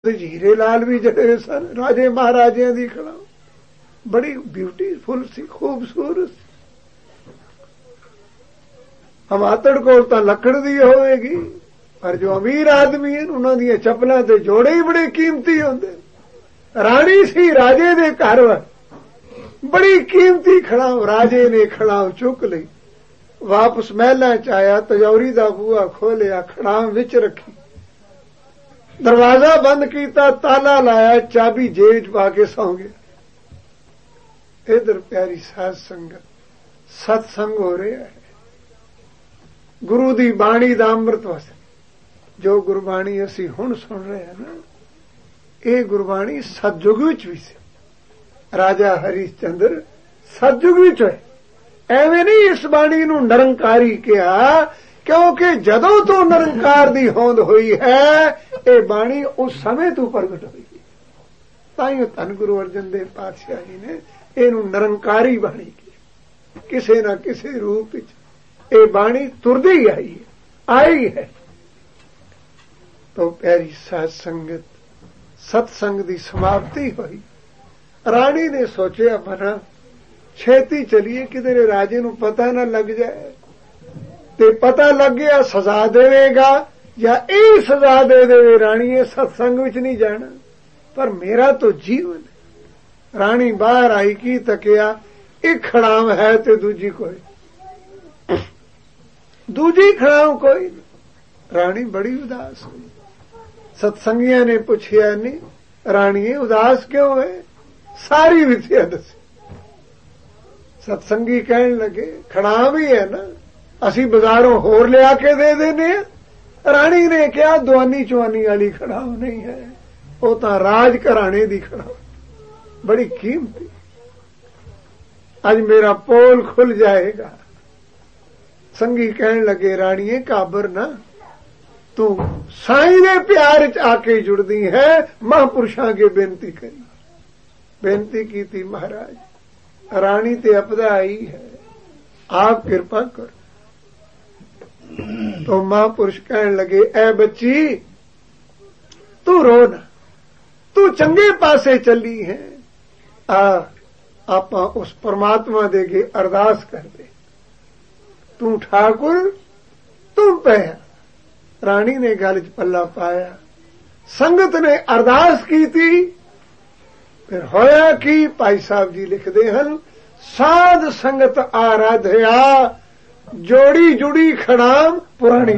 ਹੀਰੇ ਲਾਲ ਵੀ ਜਿਹੜੇ ਸਨ ਰਾਜੇ ਮਹਾਰਾਜਿਆਂ ਦੀ ਖੜਾ ਬੜੀ ਬਿਊਟੀਫੁਲ ਸੀ, ਖੂਬਸੂਰਤ ਸੀ। ਹਮਾਤੜ ਕੋਲ ਤਾਂ ਲੱਕੜ ਦੀ ਹੋਵੇਗੀ, ਪਰ ਜੋ ਅਮੀਰ ਆਦਮੀ ਹਨ ਉਹਨਾਂ ਦੀਆਂ ਚੱਪਲਾਂ ਤੇ ਜੋੜੇ ਹੀ ਬੜੇ ਕੀਮਤੀ ਹੁੰਦੇ। ਰਾਣੀ ਸੀ ਰਾਜੇ ਦੇ ਘਰ, ਬੜੀ ਕੀਮਤੀ ਖੜਾਂ ਰਾਜੇ ਨੇ ਖੜਾਂ ਚੁੱਕ ਲਈ, ਵਾਪਸ ਮਹਿਲਾਂ ਚ ਆਇਆ, ਤਜੌਰੀ ਦਾ ਬੂਹਾ ਖੋਲਿਆ, ਖੜਾਂ ਵਿੱਚ ਰੱਖੀ, ਦਰਵਾਜ਼ਾ ਬੰਦ ਕੀਤਾ, ਤਾਲਾ ਲਾਇਆ, ਚਾਬੀ ਜੇਬ ਚ ਪਾ ਕੇ ਸੌਂ ਗਿਆ। ਇਧਰ ਪਿਆਰੀ ਸਾਧ ਸੰਗਤ ਸਤਸੰਗ ਹੋ ਰਿਹਾ ਹੈ, ਗੁਰੂ ਦੀ ਬਾਣੀ ਦਾ ਅੰਮ੍ਰਿਤ ਵਸ। ਜੋ ਗੁਰਬਾਣੀ ਅਸੀਂ ਹੁਣ ਸੁਣ ਰਹੇ ਹਾਂ ਨਾ, ਇਹ ਗੁਰਬਾਣੀ ਸਤਜੁਗ ਵਿੱਚ ਵੀ ਸੀ। ਰਾਜਾ ਹਰੀਸ਼ ਚੰਦਰ ਸਤਜੁਗ ਵਿੱਚ ਹੋਏ। ਐਵੇਂ ਨਹੀਂ ਇਸ ਬਾਣੀ ਨੂੰ ਨਿਰੰਕਾਰੀ ਕਿਹਾ, ਕਿਉਂਕਿ ਜਦੋਂ ਤੋਂ ਨਿਰੰਕਾਰ ਦੀ ਹੋਂਦ ਹੋਈ ਹੈ ਇਹ ਬਾਣੀ ਉਸ ਸਮੇਂ ਤੋਂ ਪ੍ਰਗਟ ਹੋਈ। ਤਾਂ ਹੀ ਧੰਨ ਗੁਰੂ ਅਰਜਨ ਦੇਵ ਪਾਤਸ਼ਾਹ ਜੀ ਨੇ ਇਹਨੂੰ ਨਿਰੰਕਾਰੀ ਬਾਣੀ ਕਿਹਾ। ਕਿਸੇ ਨਾ ਕਿਸੇ ਰੂਪ ਵਿੱਚ ਇਹ ਬਾਣੀ ਤੁਰਦੀ ਆਈ ਹੈ। ਤਾਂ ਪਿਆਰੀ ਸਾਧ ਸੰਗਤ ਸਤਸੰਗ ਦੀ ਸਮਾਪਤੀ ਹੋਈ। ਰਾਣੀ ਨੇ ਸੋਚਿਆ ਮਨਾ ਛੇਤੀ ਚਲੀਏ, ਕਿਧਰੇ ਰਾਜੇ ਨੂੰ ਪਤਾ ਨਾ ਲੱਗ ਜਾਏ, ਤੇ ਪਤਾ ਲੱਗ ਗਿਆ ਸਜ਼ਾ ਦੇਵੇਗਾ ਜਾਂ ਇਹ ਸਜ਼ਾ ਦੇ ਦੇਵੇ ਰਾਣੀਏ ਸਤਸੰਗ ਵਿੱਚ ਨਹੀਂ ਜਾਣਾ, ਪਰ ਮੇਰਾ ਤਾਂ ਜੀਵਨ। ਰਾਣੀ ਬਾਹਰ ਆਈ, ਕੀ ਤੱਕਿਆ, ਇੱਕ ਖੜਾਮ ਹੈ ਤੇ ਦੂਜੀ ਕੋਈ, ਦੂਜੀ ਖੜਾਮ ਕੋਈ। ਰਾਣੀ ਬੜੀ ਉਦਾਸ ਹੋਈ। ਸਤਸੰਗੀਆਂ ਨੇ ਪੁੱਛਿਆ, ਨਹੀਂ ਰਾਣੀਏ ਉਦਾਸ ਕਿਉਂ ਹੈ? ਸਾਰੀ ਵਿਥਿਆ ਦੱਸੀ। ਸਤਸੰਗੀ ਕਹਿਣ ਲੱਗੇ ਖੜਾਮ ਹੀ ਹੈ ਨਾ, ਅਸੀਂ ਬਾਜ਼ਾਰੋਂ ਹੋਰ ਲਿਆ ਕੇ ਦੇ ਦੇਨੇ ਆ। ਰਾਣੀ ਨੇ ਕਿਹਾ ਦੁਆਨੀ ਚੁਆਨੀ ਵਾਲੀ ਖੜਾਮ ਨਹੀਂ ਹੈ, ਉਹ ਤਾਂ ਰਾਜ ਘਰਾਣੇ ਦੀ ਖੜਾਮ, ਬੜੀ ਕੀਮਤੀ। ਅੱਜ ਮੇਰਾ ਪੋਲ ਖੁੱਲ ਜਾਏਗਾ। ਸੰਗੀ ਕਹਿਣ ਲੱਗੇ ਰਾਣੀਏ ਕਾਬਰ ਨਾ, ਤੂੰ ਸਾਈਂ ਦੇ ਪਿਆਰ ਚ ਆ ਕੇ ਜੁੜਦੀ ਹੈ। ਮਹਾਂਪੁਰਸ਼ਾਂ ਅੱਗੇ ਬੇਨਤੀ ਕਰੀ, ਬੇਨਤੀ ਕੀਤੀ, ਮਹਾਰਾਜ ਰਾਣੀ ਤੇ ਅਪਦਾ ਆਈ ਹੈ, ਆਪ ਕਿਰਪਾ ਕਰ। तो महापुरुष कहने लगे ऐ बच्ची तू रो ना, तू चंगे पासे चली है, आपां उस परमात्मा दे अगे अरदास कर दे, तू ठाकुर तू पया। रानी ने गल च पल्ला पाया, संगत ने अरदास की थी। फिर होया कि भाई साहब जी लिखते हैं, साध संगत आराध्या जोड़ी जुड़ी खड़ाम पुरानी।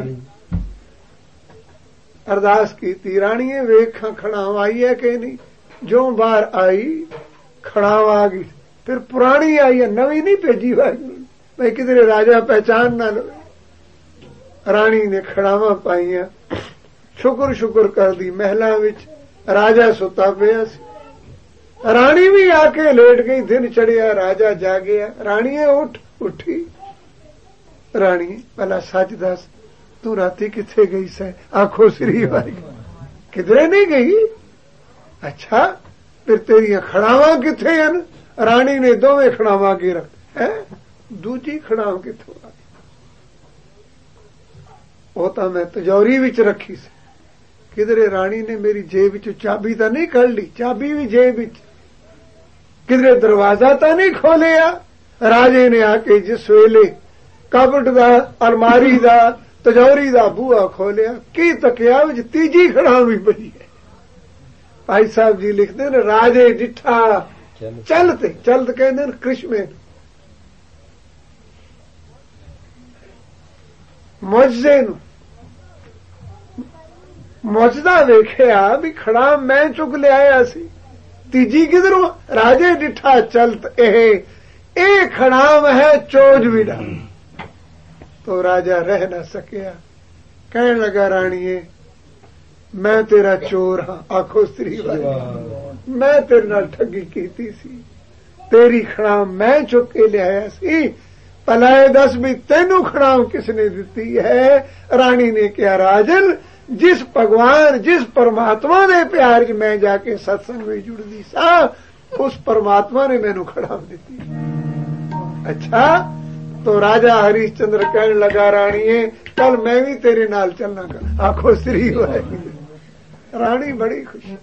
अरदास की राणीए वेखा खड़ाम आई है कि नहीं, जो बाहर आई खड़ाम आ गई, फिर पुरानी आई है, नवी नहीं भेजी वाहिगुरू भाई किधरे राजा पहचान ना लवे। राणी ने खड़ावा पाईया, शुक्र शुक्र कर दी। महलों विच राजा सुता पिया सी, राणी भी आके लेट गई। दिन चढ़िया, राजा जागया, राणीए उठ उठी। राणी भला सच दस, तू राती किथे गई सै? आखो श्री वाहिगुरू, किधरे नहीं गई। अच्छा फिर तेरिया खड़ावां किथे हन? राणी ने दोवें खड़ावां के रख है, दूजी खड़ाव किथों आई? वो तो मैं तिजोरी विच रखी सी। किधरे राणी ने मेरी जेब विचों चाबी तो नहीं कढ़ ली, चाबी भी जेब विच। किधरे दरवाजा तो नहीं खोलिया। राजे ने आके जिस वेले कबट दा, अलमारी दा, तिजोरी दा बूहा खोलिया, की तकिया विच तीजी खड़ाम भी पई है। भाई साहब जी लिखते ने राजे डिठा चलते चलत कहते कृष्मे मुझे मुझदा वेखिया भी खड़ाम मैं चुक लिया सी, तीजी किधरों? राजे डिठा चलत ए खड़ाम है चोज विड़ा। तो राजा रह न सकिया, कहने लगा राणीए मैं तेरा चोर हाँ। आखो स्त्री वाली, मैं तेरे नाल ठगी कीती सी, तेरी खड़ाम मैं चुक के लिया सी। भलाए दस भी तेनू खड़ाम किसने दिती है? राणी ने कहा राजन जिस भगवान जिस परमात्मा दे प्यार च मैं जाके सत्संग में जुड़दी सा, उस परमात्मा ने मैनू खड़ाम दिती। अच्छा तो राजा हरिश्चंद्र कहने लगा राणीए कल मैं भी तेरे नाल चलना कर। आखो श्री वाहिगुरू। राणी बड़ी खुश।